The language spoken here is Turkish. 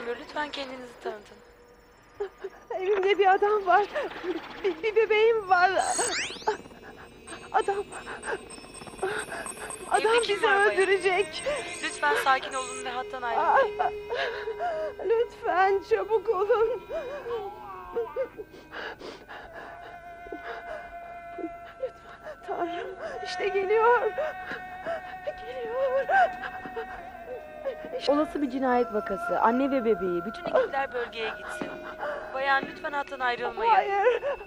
memur, lütfen kendinizi tanıtın. Evimde bir adam var. Bir bebeğim var. Adam Evde kim bizi var bayan? öldürecek. Lütfen sakin olun ve hattan ayrılmayın. Lütfen çabuk olun. Lütfen Tanrım, işte geliyor. Geliyor. Olası bir cinayet vakası. Anne ve bebeği. Bütün Bütün ekipler bölgeye gitsin. Bayan lütfen hattan ayrılmayın. Hayır,